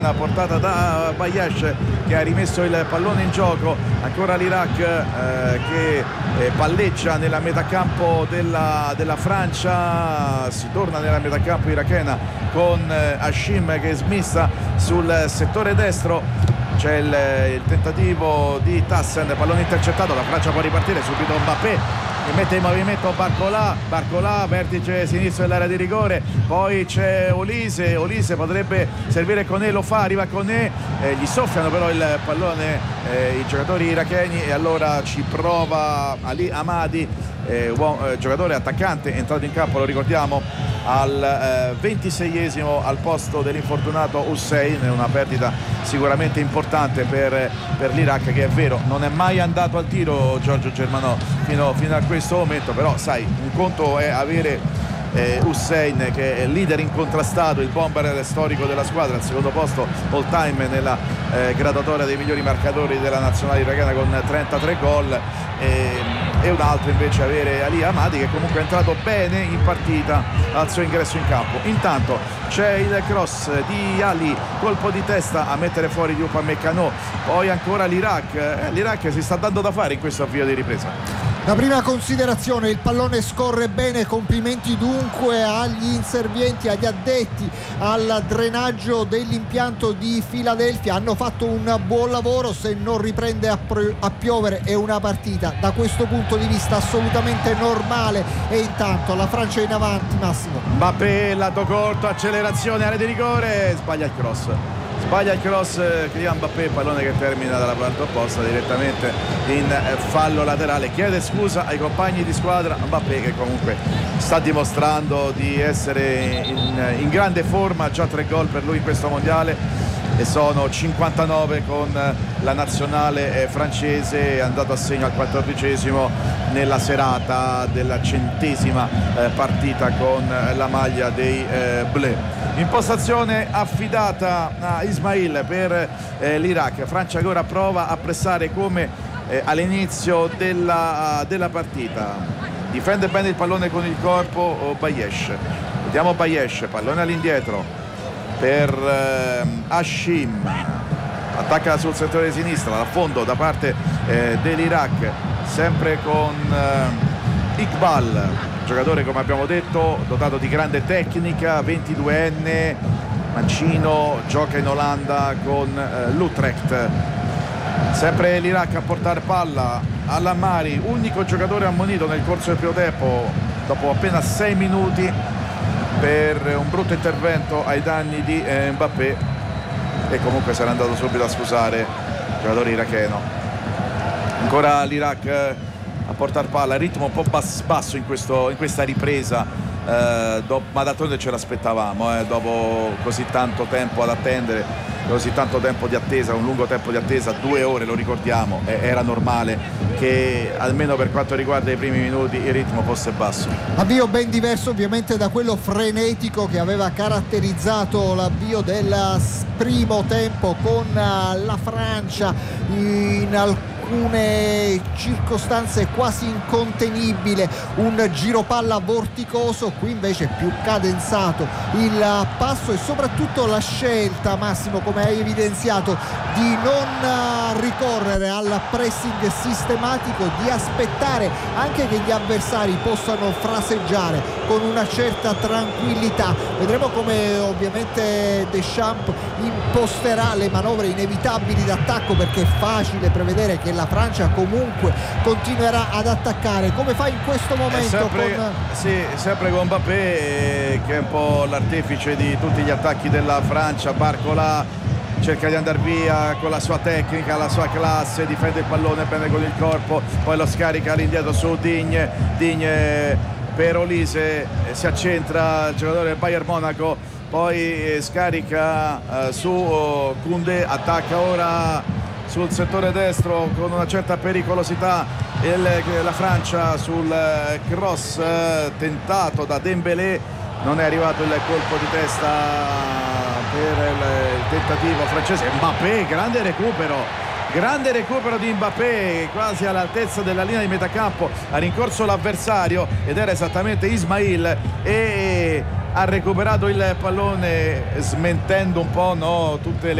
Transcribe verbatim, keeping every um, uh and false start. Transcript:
portata da Bayesh che ha rimesso il pallone in gioco. Ancora l'Iraq eh, che eh, palleggia nella metacampo della, della Francia. Si torna nella metacampo irachena con eh, Hashim che smissa sul settore destro. C'è il, il tentativo di Tassen, pallone intercettato. La Francia può ripartire, subito Mbappé che mette in movimento Barcola, Barcola vertice sinistro dell'area di rigore, poi c'è Olise, Olise potrebbe servire Koné, lo fa, arriva Koné, eh, gli soffiano però il pallone eh, i giocatori iracheni e allora ci prova Ali Hamadi, eh, uomo, eh, giocatore attaccante entrato in campo, lo ricordiamo, al eh, ventiseiesimo al posto dell'infortunato Hussein. Una perdita sicuramente importante per, per l'Iraq, che è vero non è mai andato al tiro Giorgio Germanò fino, fino a questo momento, però sai, un conto è avere eh, Hussein che è leader incontrastato, il bomber storico della squadra, al secondo posto all time nella eh, graduatoria dei migliori marcatori della nazionale irachena con trentatré gol, e, e un altro invece avere Ali Hamadi che comunque è entrato bene in partita al suo ingresso in campo. Intanto c'è il cross di Ali, colpo di testa a mettere fuori di Upamecano, poi ancora l'Iraq, eh, l'Iraq si sta dando da fare in questo avvio di ripresa. La prima considerazione: il pallone scorre bene, complimenti dunque agli inservienti, agli addetti al drenaggio dell'impianto di Filadelfia, hanno fatto un buon lavoro. Se non riprende a, a piovere è una partita da questo punto di vista assolutamente normale. E intanto la Francia è in avanti, Massimo. Mbappé, lato corto, accelerazione, area di rigore, sbaglia il cross. Sbaglia il cross Kylian Mbappé, pallone che termina dalla parte opposta direttamente in fallo laterale. Chiede scusa ai compagni di squadra Mbappé, che comunque sta dimostrando di essere in, in grande forma, già tre gol per lui in questo mondiale e sono cinquantanove con la nazionale francese, è andato a segno al quattordicesimo nella serata della centesima eh, partita con la maglia dei eh, Bleu. Impostazione affidata a Ismail per eh, l'Iraq. Francia che ora prova a pressare come eh, all'inizio della, della partita. Difende bene il pallone con il corpo oh, Bayesh. Vediamo Bayesh, pallone all'indietro per eh, Hashim, attacca sul settore di sinistra, da fondo da parte eh, dell'Iraq, sempre con eh, Iqbal, giocatore come abbiamo detto dotato di grande tecnica, ventiduenne, mancino, gioca in Olanda con eh, l'Utrecht. Sempre l'Iraq a portare palla all'Ammari, unico giocatore ammonito nel corso del primo tempo dopo appena sei minuti per un brutto intervento ai danni di eh, Mbappé, e comunque sarà andato subito a scusare il giocatore iracheno. Ancora l'Iraq eh, a portare palla, ritmo un po' bas- basso in, questo, in questa ripresa, eh, do- ma d'altronde ce l'aspettavamo eh, dopo così tanto tempo ad attendere, così tanto tempo di attesa, un lungo tempo di attesa, due ore lo ricordiamo, eh, era normale che almeno per quanto riguarda i primi minuti il ritmo fosse basso. Avvio ben diverso ovviamente da quello frenetico che aveva caratterizzato l'avvio del primo tempo con la Francia in alcune circostanze quasi incontenibile, un giropalla vorticoso. Qui invece più cadenzato il passo e soprattutto la scelta, Massimo, come hai evidenziato, di non ricorrere al pressing sistematico, di aspettare anche che gli avversari possano fraseggiare con una certa tranquillità. Vedremo come ovviamente Deschamps imposterà le manovre inevitabili d'attacco, perché è facile prevedere che la Francia comunque continuerà ad attaccare come fa in questo momento sempre con... Sì, sempre con Mbappé, che è un po' l'artefice di tutti gli attacchi della Francia. Barcola cerca di andare via con la sua tecnica, la sua classe, difende il pallone bene con il corpo, poi lo scarica all'indietro su Digne, Digne per Olise, si accentra il giocatore del Bayern Monaco, poi scarica eh, su Koundé, attacca ora sul settore destro con una certa pericolosità il, la Francia sul cross eh, tentato da Dembélé, non è arrivato il colpo di testa per il, il tentativo francese. Mbappé, grande recupero, grande recupero di Mbappé, quasi all'altezza della linea di metacampo, ha rincorso l'avversario ed era esattamente Ismail, e che ha recuperato il pallone smentendo un po', no, tutte le